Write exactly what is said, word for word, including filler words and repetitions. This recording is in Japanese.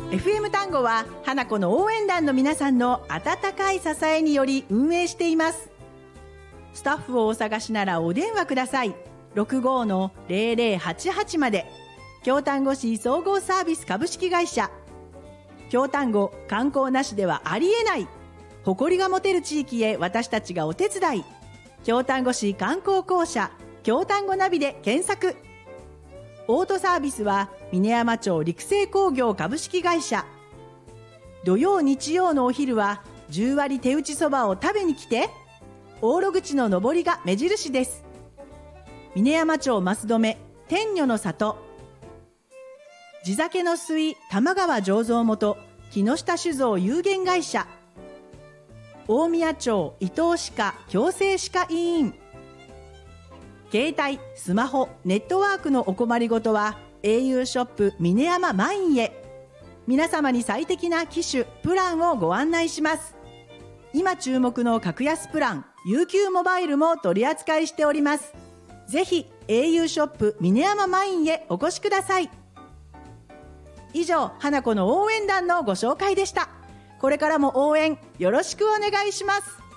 エフエム 単語は花子の応援団の皆さんの温かい支えにより運営しています。スタッフをお探しならお電話ください。ろくごのゼロゼロはちはちまで。京丹後市総合サービス株式会社。京丹後、観光なしではありえない。誇りが持てる地域へ私たちがお手伝い。京丹後市観光公社京丹後ナビで検索。オートサービスは峰山町陸星工業株式会社。土曜日曜のお昼はじゅう割手打ちそばを食べに来て。大路口の上りが目印です。峰山町増留天女の里。地酒の水玉川醸造元木下酒造有限会社。大宮町伊東歯科矯正歯科医院。携帯、スマホ、ネットワークのお困りごとは エーユー ショップ峰山マインへ。皆様に最適な機種、プランをご案内します。今注目の格安プラン ユーキュー モバイルも取り扱いしております。ぜひ エーユー ショップ峰山マインへお越しください。以上、花子の応援団のご紹介でした。これからも応援よろしくお願いします。